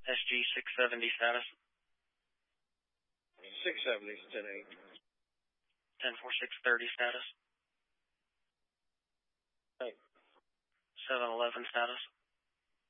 SG 670 status. 670 is 10-8. 10-4-6-30 status. Hey. 7-11 status.